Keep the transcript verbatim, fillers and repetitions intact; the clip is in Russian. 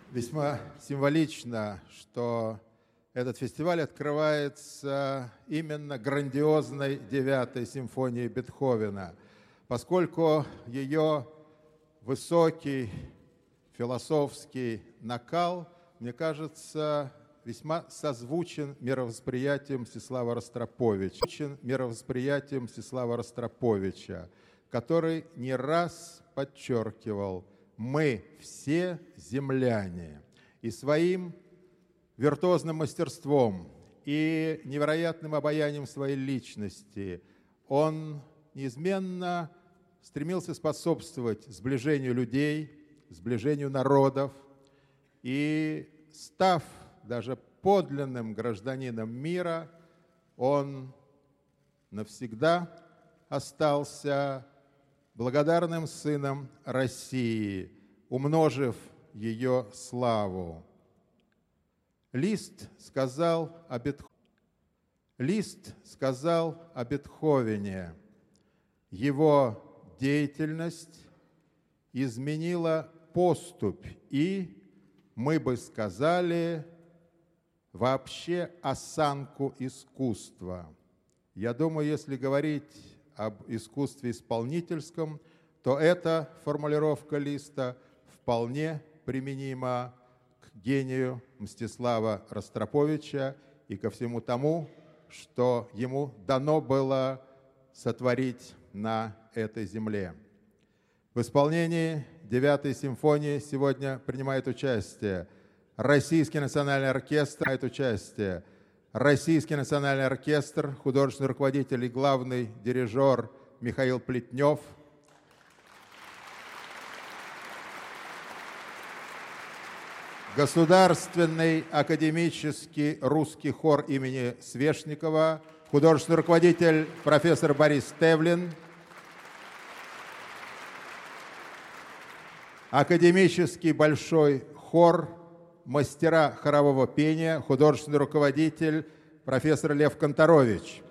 Весьма символично, что этот фестиваль открывается именно грандиозной девятой симфонией Бетховена, поскольку ее высокий философский накал, мне кажется, весьма созвучен мировосприятием Мстислава Ростроповича, мировосприятием Мстислава Ростроповича, который не раз подчеркивал: мы все земляне. И своим виртуозным мастерством и невероятным обаянием своей личности он неизменно стремился способствовать сближению людей, сближению народов, и, став даже подлинным гражданином мира, он навсегда остался благодарным сыном России, умножив ее славу. Лист сказал о Бетховене. Лист сказал о Бетховене. Его деятельность изменила поступь и, мы бы сказали, вообще осанку искусства. Я думаю, если говорить об искусстве исполнительском, то эта формулировка Листа вполне применима к гению Мстислава Ростроповича и ко всему тому, что ему дано было сотворить на этой земле. В исполнении девятой симфонии сегодня принимает участие Российский национальный оркестр, принимает участие Российский национальный оркестр, художественный руководитель и главный дирижер Михаил Плетнев, Государственный академический русский хор имени Свешникова, художественный руководитель профессор Борис Тевлин, академический большой хор мастера хорового пения, художественный руководитель профессор Лев Конторович.